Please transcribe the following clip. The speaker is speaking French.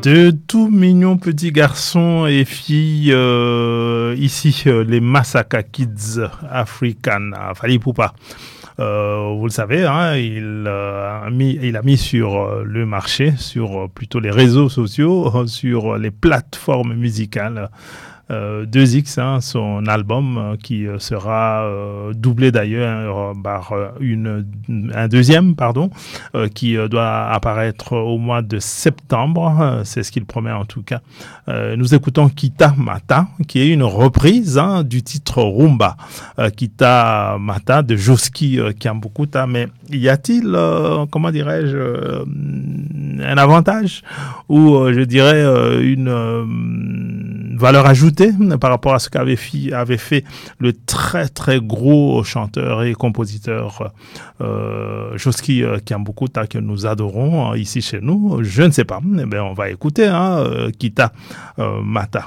De tout mignons petits garçons et filles ici, les Masaka Kids African à Fally Ipupa. Vous le savez, hein, il a mis sur le marché, sur plutôt les réseaux sociaux, sur les plateformes musicales. 2X, hein, son album qui sera doublé d'ailleurs par un deuxième, qui doit apparaître au mois de septembre. C'est ce qu'il promet en tout cas. Nous écoutons Kita Mata, qui est une reprise du titre Rumba. Kita Mata de Joski Kiambukuta. Mais y a-t-il, comment dirais-je, un avantage ou je dirais une valeur ajoutée par rapport à ce qu'avait fait le très très gros chanteur et compositeur Joski Kiambukuta, que nous adorons ici chez nous? Je ne sais pas, mais on va écouter Kita Mata.